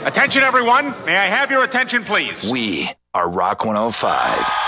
Attention, everyone. May I have your attention, please? We are Rock 105.